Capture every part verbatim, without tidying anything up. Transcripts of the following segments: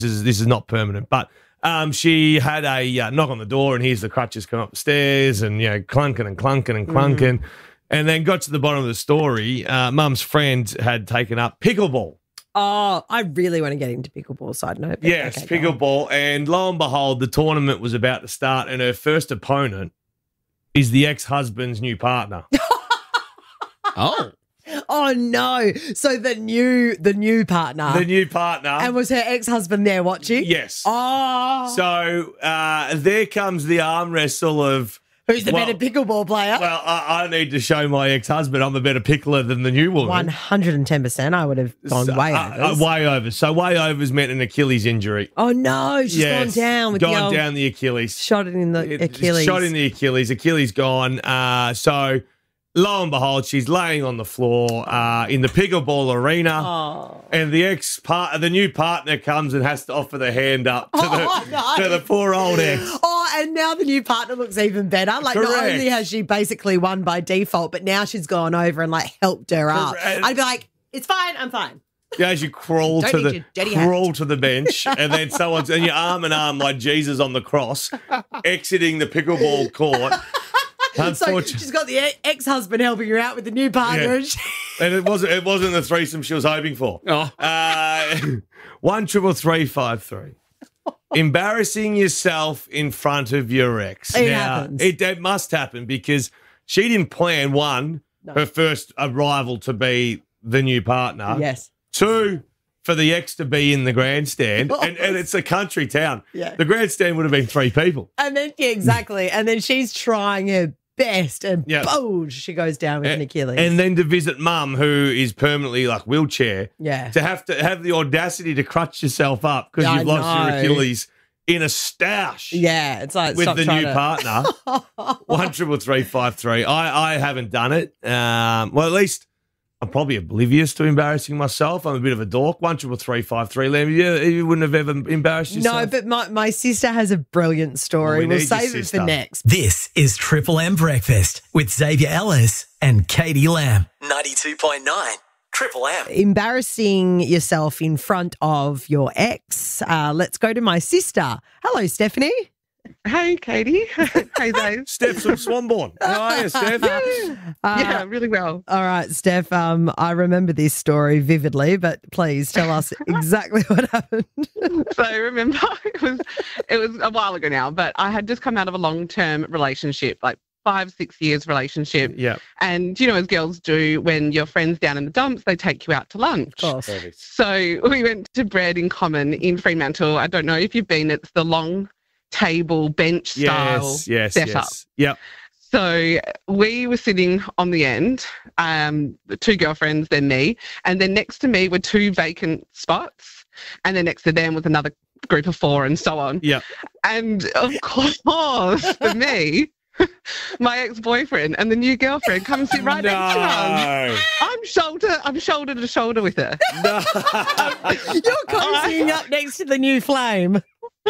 this is, this is not permanent, but um, she had a uh, knock on the door, and here's the crutches come up the stairs, and you know, clunking and clunking and clunking, mm. and then got to the bottom of the story. Uh, Mum's friend had taken up pickleball. Oh, I really want to get into pickleball. Side note. Yes, okay, pickleball, and lo and behold, the tournament was about to start, and her first opponent is the ex-husband's new partner. Oh. Oh no! So the new the new partner, the new partner, and was her ex-husband there watching? Yes. Oh. So uh, there comes the arm wrestle of who's the well, better pickleball player. Well, I, I need to show my ex-husband I'm a better pickler than the new woman. One hundred and ten percent. I would have gone so, way uh, over. Uh, way over. So way over's meant an Achilles injury. Oh no! She's yes, gone down with gone the old down the Achilles. Shot it in the it, Achilles. Shot in the Achilles. Achilles gone. Uh, so. Lo and behold, she's laying on the floor uh, in the pickleball arena, oh. and the ex part, the new partner comes and has to offer the hand up to, oh, the, no. to the poor old ex. Oh, and now the new partner looks even better. Like Correct. Not only has she basically won by default, but now she's gone over and like helped her up. Correct. I'd be like, it's fine, I'm fine. Yeah, as you crawl Don't to need the your crawl hat. to the bench, and then someone's and you're arm in arm like Jesus on the cross, exiting the pickleball court. So she's got the ex-husband helping her out with the new partner. Yeah. And, she... and it wasn't it wasn't the threesome she was hoping for. Oh. Uh, one triple three five three. Embarrassing yourself in front of your ex. It now, happens. It, it must happen because she didn't plan, one, no. her first arrival to be the new partner. Yes. Two, for the ex to be in the grandstand, and, and it's a country town. Yeah. The grandstand would have been three people. And then, yeah, exactly. And then she's trying her best, and yep. boom, she goes down with and, an Achilles. And then to visit mum, who is permanently like wheelchair, yeah, to have to have the audacity to crutch yourself up because yeah, you've lost your Achilles in a stoush. Yeah, it's like with the new to... partner. One triple three five three. I I haven't done it. Um, well, at least. I'm probably oblivious to embarrassing myself. I'm a bit of a dork. One triple three five three. Liam, you, you wouldn't have ever embarrassed yourself. No, but my, my sister has a brilliant story. Well, we we'll need save it for next. This is Triple M Breakfast with Xavier Ellis and Katie Lamb. ninety-two point nine Triple M. Embarrassing yourself in front of your ex. Uh, let's go to my sister. Hello, Stephanie. Hey, Katie. Hey, Dave. Steph from Swanbourne. How are you, Steph? Yeah, uh, yeah really well. All right, Steph, um, I remember this story vividly, but please tell us exactly what happened. So remember, it was it was a while ago now, but I had just come out of a long-term relationship, like five, six years relationship. Yeah. And, you know, as girls do, when your friend's down in the dumps, they take you out to lunch. Of course. So we went to Bread in Common in Fremantle. I don't know if you've been, it's the long table bench style yes, yes, setup. Yes. Yep. So we were sitting on the end, um, the two girlfriends, then me, and then next to me were two vacant spots, and then next to them was another group of four, and so on. Yeah. And of course, for me, my ex-boyfriend and the new girlfriend come and sit right no. next to us. I'm shoulder, I'm shoulder to shoulder with her. No. You're cozying up next to the new flame.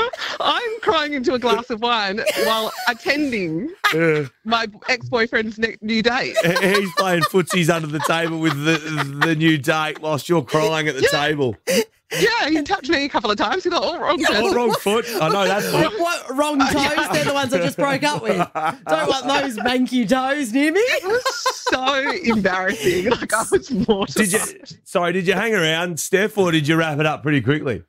I'm crying into a glass of wine while attending uh, my ex-boyfriend's ne- new date. He's playing footsies under the table with the the new date whilst you're crying at the yeah. table. Yeah, he touched me a couple of times. He thought, oh, wrong foot. Oh, wrong foot. I know that foot. What, wrong toes? They're the ones I just broke up with. Don't want those manky toes near me. It was so embarrassing. Like, I was mortified. Did you, sorry, did you hang around, Steph, or did you wrap it up pretty quickly?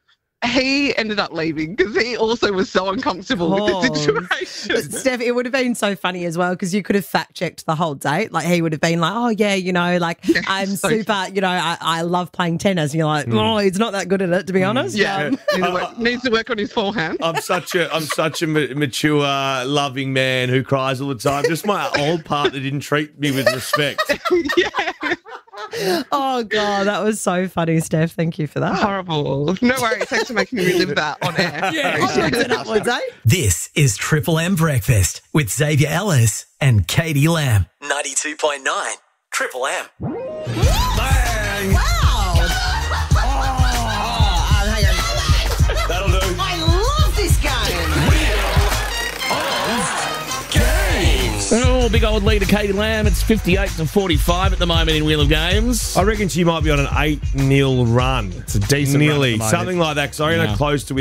He ended up leaving because he also was so uncomfortable oh. with the situation. Steph, it would have been so funny as well because you could have fact-checked the whole date. Like, he would have been like, oh, yeah, you know, like, yeah, I'm so super, true. you know, I, I love playing tennis. And you're like, mm. oh, he's not that good at it, to be honest. Yeah, um, needs, to work, needs to work on his forehand. I'm such a I'm such a mature, loving man who cries all the time. Just my old partner didn't treat me with respect. Yeah. Oh, God, that was so funny, Steph. Thank you for that. Horrible. No worries. Thanks for making me relive that on air. Yeah, onwards and upwards, eh? This is Triple M Breakfast with Xavier Ellis and Katie Lamb. ninety-two point nine Triple M. Bang! Wow! Oh, hang on. That'll do. I love this game. Wheel of Games. Oh, big old lead to Katie Lamb. It's fifty-eight to forty-five at the moment in Wheel of Games. I reckon she might be on an eight nil run. It's a decent run at Nearly. the moment. Something like that, because I reckon Yeah. close to